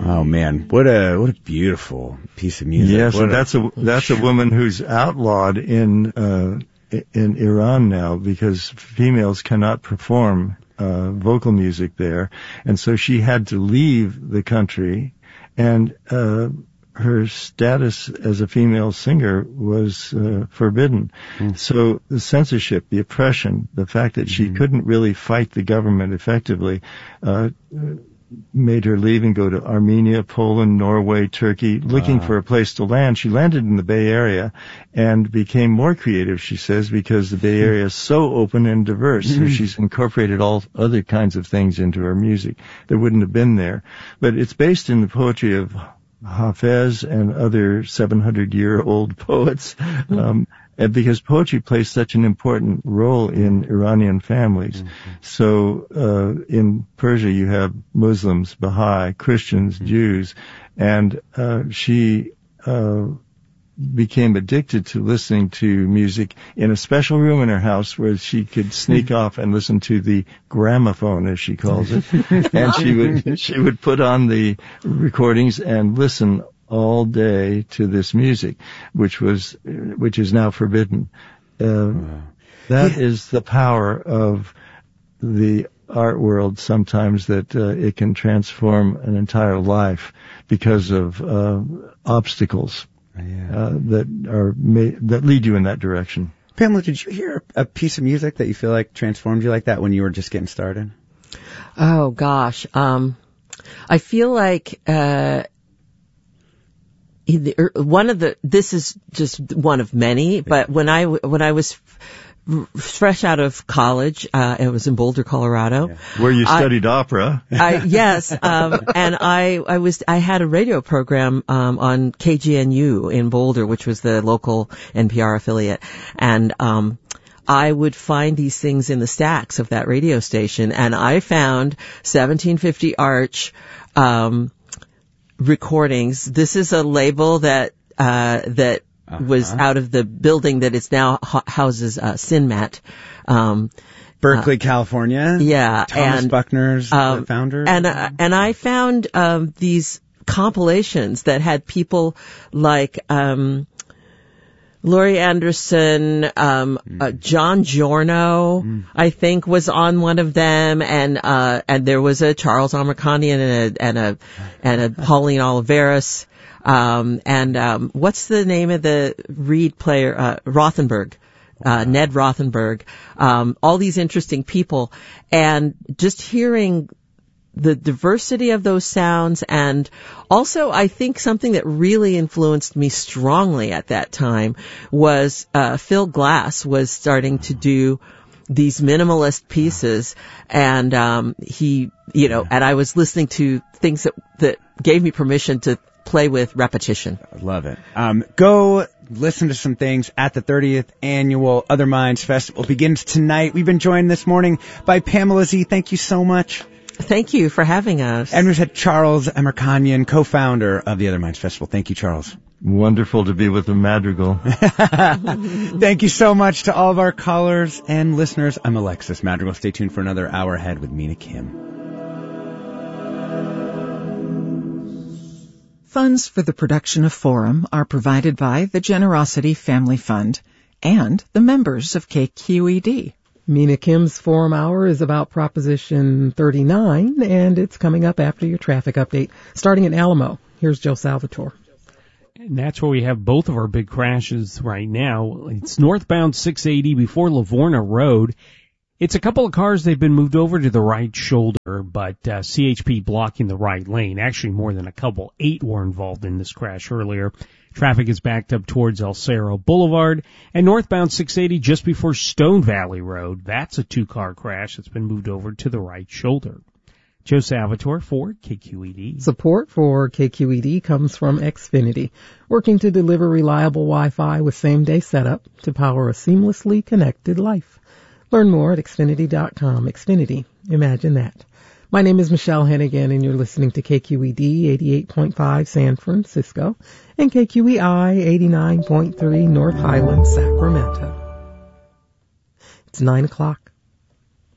Oh man, what a beautiful piece of music. Yes, and that's a woman who's outlawed in Iran now because females cannot perform vocal music there, and so she had to leave the country, and her status as a female singer was forbidden. So the censorship, the oppression, the fact that she couldn't really fight the government effectively, made her leave and go to Armenia, Poland, Norway, Turkey, looking for a place to land. She landed in the Bay Area and became more creative, she says, because the Bay Area is so open and diverse. So she's incorporated all other kinds of things into her music that wouldn't have been there. But it's based in the poetry of Hafez and other 700-year-old poets, and because poetry plays such an important role in Iranian families. So in Persia you have Muslims, Baha'i, Christians, Jews, and she became addicted to listening to music in a special room in her house where she could sneak off and listen to the gramophone, as she calls it. And she would put on the recordings and listen all day to this music, which is now forbidden. That is the power of the art world sometimes, that it can transform an entire life because of obstacles that lead you in that direction. Pamela, did you hear a piece of music that you feel like transformed you like that when you were just getting started? Oh gosh, I feel like this is just one of many, but when I was fresh out of college, it was in Boulder, Colorado, where you studied opera. Yes, and I had a radio program on KGNU in Boulder, which was the local NPR affiliate, and I would find these things in the stacks of that radio station, and I found 1750 Arch recordings. This is a label that was out of the building that is now houses Sinmat. Berkeley, California. Yeah. Thomas Buckner's the founder. And I found these compilations that had people like Laurie Anderson, John Giorno, I think, was on one of them, and there was a Charles Amirkhanian and a Pauline Oliveras. And what's the name of the reed player? Rothenberg. Ned Rothenberg. All these interesting people. And just hearing the diversity of those sounds, and also I think something that really influenced me strongly at that time was Phil Glass was starting to do these minimalist pieces, and he, and I was listening to things that gave me permission to play with repetition. I love it. Go listen to some things at the 30th Annual Other Minds Festival. It begins tonight. We've been joined this morning by Pamela Z. Thank you so much. Thank you for having us. And we had Charles Amirkhanian, co-founder of the Other Minds Festival. Thank you, Charles. Wonderful to be with the Madrigal. Thank you so much to all of our callers and listeners. I'm Alexis Madrigal. Stay tuned for another hour ahead with Mina Kim. Funds for the production of Forum are provided by the Generosity Family Fund and the members of KQED. Mina Kim's Forum Hour is about Proposition 39, and it's coming up after your traffic update, starting in Alamo. Here's Joe Salvatore. And that's where we have both of our big crashes right now. It's northbound 680 before Livorno Road. It's a couple of cars. They've been moved over to the right shoulder, but CHP blocking the right lane. Actually, more than a couple. 8 were involved in this crash earlier. Traffic is backed up towards El Cerro Boulevard. And northbound 680 just before Stone Valley Road. That's a 2-car crash that's been moved over to the right shoulder. Joe Salvatore for KQED. Support for KQED comes from Xfinity, working to deliver reliable Wi-Fi with same-day setup to power a seamlessly connected life. Learn more at Xfinity.com. Xfinity. Imagine that. My name is Michelle Hennigan, and you're listening to KQED 88.5 San Francisco and KQEI 89.3 North Highlands, Sacramento. It's 9 o'clock.